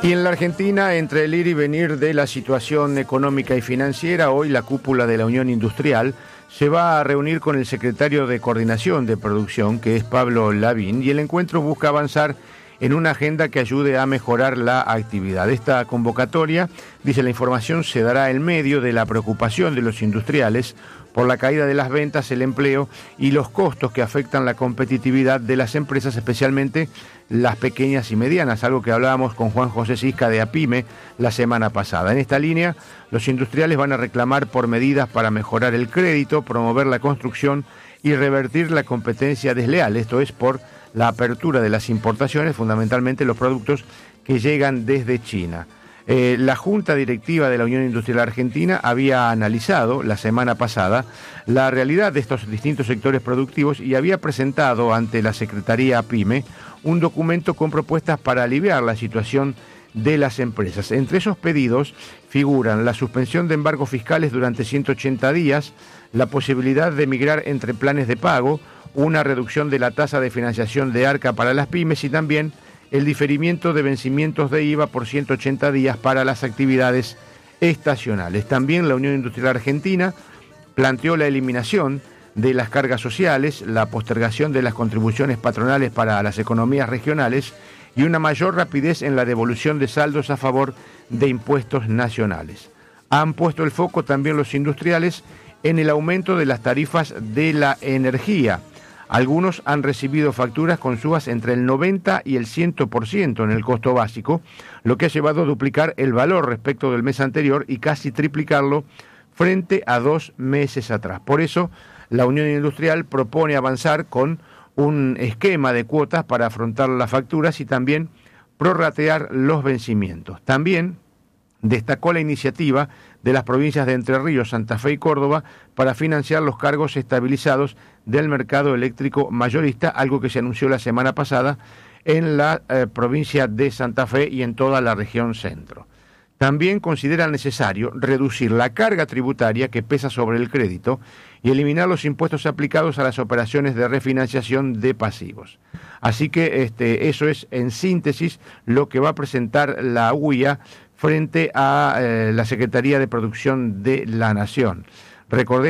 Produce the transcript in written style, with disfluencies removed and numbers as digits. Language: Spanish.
Y en la Argentina, entre el ir y venir de la situación económica y financiera, hoy la cúpula de la Unión Industrial se va a reunir con el secretario de Coordinación de Producción, que es Pablo Lavín, y el encuentro busca avanzar en una agenda que ayude a mejorar la actividad. Esta convocatoria, dice la información, se dará en medio de la preocupación de los industriales por la caída de las ventas, el empleo y los costos que afectan la competitividad de las empresas, especialmente las pequeñas y medianas, algo que hablábamos con Juan José Sisca de APIME la semana pasada. En esta línea, los industriales van a reclamar por medidas para mejorar el crédito, promover la construcción y revertir la competencia desleal, esto es por la apertura de las importaciones, fundamentalmente los productos que llegan desde China. La Junta Directiva de la Unión Industrial Argentina había analizado la semana pasada la realidad de estos distintos sectores productivos y había presentado ante la Secretaría PYME un documento con propuestas para aliviar la situación de las empresas. Entre esos pedidos figuran la suspensión de embargos fiscales durante 180 días, la posibilidad de migrar entre planes de pago, una reducción de la tasa de financiación de ARCA para las pymes y también el diferimiento de vencimientos de IVA por 180 días para las actividades estacionales. También la Unión Industrial Argentina planteó la eliminación de las cargas sociales, la postergación de las contribuciones patronales para las economías regionales y una mayor rapidez en la devolución de saldos a favor de impuestos nacionales. Han puesto el foco también los industriales en el aumento de las tarifas de la energía. Algunos han recibido facturas con subas entre el 90 y el 100% en el costo básico, lo que ha llevado a duplicar el valor respecto del mes anterior y casi triplicarlo frente a 2 meses atrás. Por eso, la Unión Industrial propone avanzar con un esquema de cuotas para afrontar las facturas y también prorratear los vencimientos. También destacó la iniciativa de las provincias de Entre Ríos, Santa Fe y Córdoba para financiar los cargos estabilizados del mercado eléctrico mayorista, algo que se anunció la semana pasada en la provincia de Santa Fe y en toda la región centro. También considera necesario reducir la carga tributaria que pesa sobre el crédito y eliminar los impuestos aplicados a las operaciones de refinanciación de pasivos. Así que eso es, en síntesis, lo que va a presentar la UIA frente a la Secretaría de Producción de la Nación. Recordemos